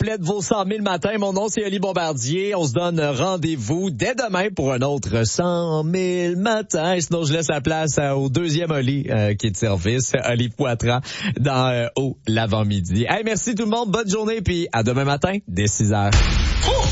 complète vos 100 000 matins. Mon nom, c'est Oli Bombardier. On se donne rendez-vous dès demain pour un autre 100 000 matins. Sinon, je laisse la place au deuxième Oli qui est de service, Oli Poitras, dans Haut l'avant-midi. Hey, merci tout le monde. Bonne journée, puis à demain matin, dès 6 heures.